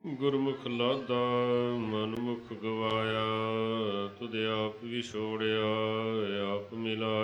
ਗੁਰਮੁਖ ਲਾਦਾ ਮਨ ਮੁਖ ਗਵਾਇਆ, ਤੁਧ ਆਪ ਵਿਛੋੜਿਆ ਆਪ ਮਿਲਾਇਆ।